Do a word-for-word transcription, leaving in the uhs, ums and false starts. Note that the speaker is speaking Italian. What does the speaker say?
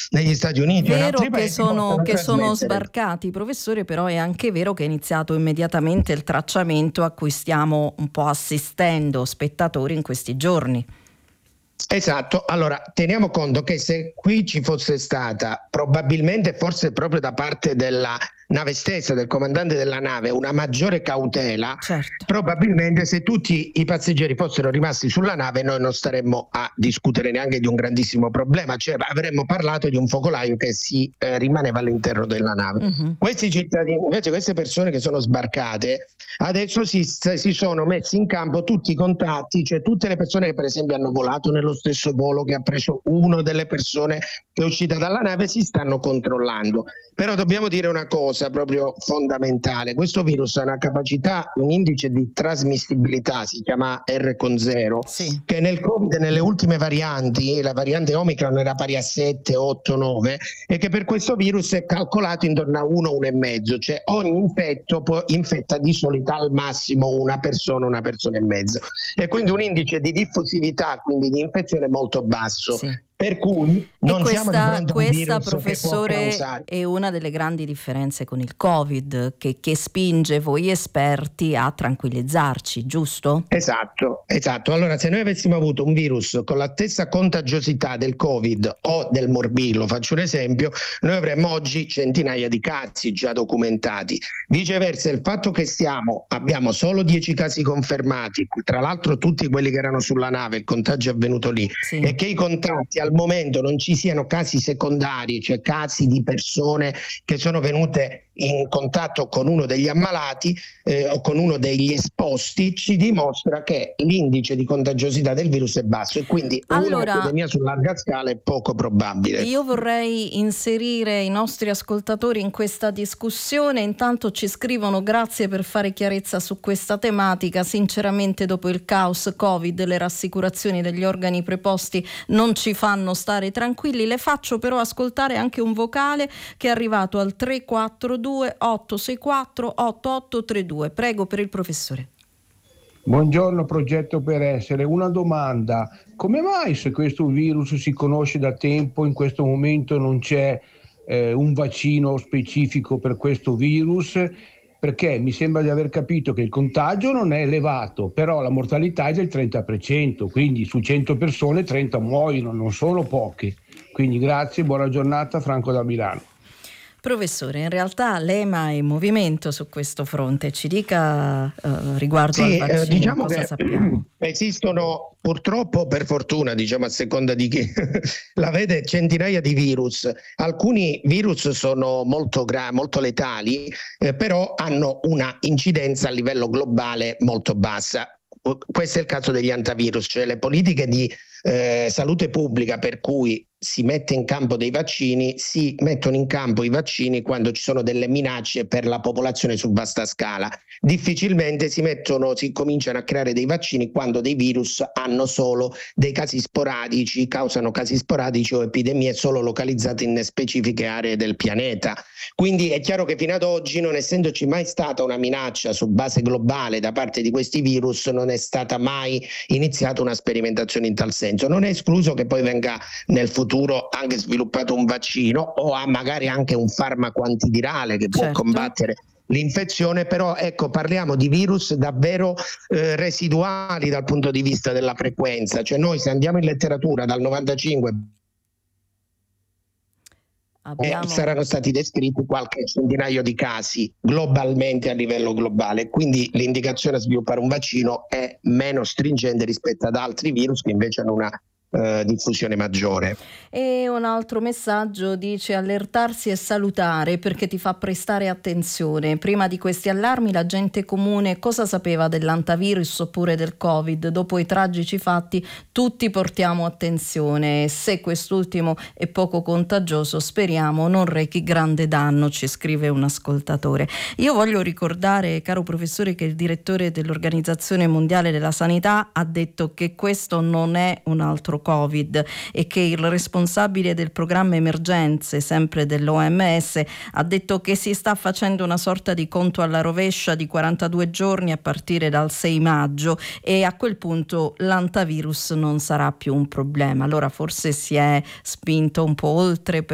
negli Stati Uniti o in Vero altri che paesi sono, che sono trasmettere. sbarcati, professore, però è anche vero che è iniziato immediatamente il tracciamento a cui stiamo un po' assistendo spettatori in questi giorni. Esatto, allora teniamo conto che se qui ci fosse stata probabilmente, forse proprio da parte della nave stessa, del comandante della nave, una maggiore cautela, certo. probabilmente se tutti i passeggeri fossero rimasti sulla nave noi non staremmo a discutere neanche di un grandissimo problema, cioè avremmo parlato di un focolaio che si eh, rimaneva all'interno della nave. Uh-huh. Questi cittadini, invece queste persone che sono sbarcate, adesso si, si sono messi in campo tutti i contatti, cioè tutte le persone che per esempio hanno volato nello stesso volo che ha preso una delle persone che è uscita dalla nave si stanno controllando. Però dobbiamo dire una cosa proprio fondamentale: questo virus ha una capacità, un indice di trasmissibilità, si chiama R con zero, sì. Che nel Covid, nelle ultime varianti, la variante Omicron era pari a sette, otto, nove, e che per questo virus è calcolato intorno a uno, uno e mezzo, cioè ogni infetto può, infetta di solito al massimo una persona, una persona e mezzo, e quindi un indice di diffusività, quindi di infezione molto basso. Sì. Per cui non e questa, siamo di fronte a un questa virus professore, che può causare. È una delle grandi differenze con il Covid, che, che spinge voi esperti a tranquillizzarci, giusto? Esatto, esatto. Allora, se noi avessimo avuto un virus con la stessa contagiosità del Covid o del morbillo, faccio un esempio, noi avremmo oggi centinaia di casi già documentati. Viceversa, il fatto che stiamo, abbiamo solo dieci casi confermati, tra l'altro tutti quelli che erano sulla nave, il contagio è avvenuto lì, sì. E che i contatti al momento non ci siano casi secondari, cioè casi di persone che sono venute in contatto con uno degli ammalati eh, o con uno degli esposti, ci dimostra che l'indice di contagiosità del virus è basso e quindi allora, un'epidemia su larga scala è poco probabile. Io vorrei inserire i nostri ascoltatori in questa discussione. Intanto ci scrivono: grazie per fare chiarezza su questa tematica, sinceramente dopo il caos Covid le rassicurazioni degli organi preposti non ci fanno stare tranquilli. Le faccio però ascoltare anche un vocale che è arrivato al tre quattro due otto sei quattro otto otto tre due. Prego, per il professore. Buongiorno Progetto per Essere, una domanda: come mai, se questo virus si conosce da tempo, in questo momento non c'è eh, un vaccino specifico per questo virus? Perché mi sembra di aver capito che il contagio non è elevato, però la mortalità è del trenta per cento, quindi su cento persone trenta muoiono, non sono poche. Quindi grazie, buona giornata, Franco da Milano. Professore, in realtà l'E M A è in movimento su questo fronte, ci dica uh, riguardo sì, al vaccino, eh, diciamo cosa che sappiamo? Esistono purtroppo, per fortuna, diciamo a seconda di chi la vede, centinaia di virus. Alcuni virus sono molto, gra- molto letali, eh, però hanno una incidenza a livello globale molto bassa. Questo è il caso degli antivirus, cioè le politiche di eh, salute pubblica per cui si mette in campo dei vaccini, si mettono in campo i vaccini quando ci sono delle minacce per la popolazione su vasta scala. Difficilmente si mettono, si cominciano a creare dei vaccini quando dei virus hanno solo dei casi sporadici, causano casi sporadici o epidemie solo localizzate in specifiche aree del pianeta. Quindi è chiaro che fino ad oggi, non essendoci mai stata una minaccia su base globale da parte di questi virus, non è stata mai iniziata una sperimentazione in tal senso. Non è escluso che poi venga nel futuro anche sviluppato un vaccino o ha magari anche un farmaco antivirale che può certo. combattere l'infezione, però ecco, parliamo di virus davvero eh, residuali dal punto di vista della frequenza, cioè noi se andiamo in letteratura dal novantacinque Abbiamo... Eh, saranno stati descritti qualche centinaio di casi globalmente a livello globale, quindi l'indicazione a sviluppare un vaccino è meno stringente rispetto ad altri virus che invece hanno una Uh, diffusione maggiore. E un altro messaggio dice: allertarsi è salutare perché ti fa prestare attenzione. Prima di questi allarmi la gente comune cosa sapeva dell'antivirus oppure del Covid? Dopo i tragici fatti tutti portiamo attenzione. Se quest'ultimo è poco contagioso, speriamo non rechi grande danno, ci scrive un ascoltatore. Io voglio ricordare, caro professore, che il direttore dell'Organizzazione Mondiale della Sanità ha detto che questo non è un altro Covid e che il responsabile del programma emergenze, sempre dell'O M S, ha detto che si sta facendo una sorta di conto alla rovescia di quarantadue giorni a partire dal sei maggio e a quel punto l'antivirus non sarà più un problema. Allora forse si è spinto un po' oltre per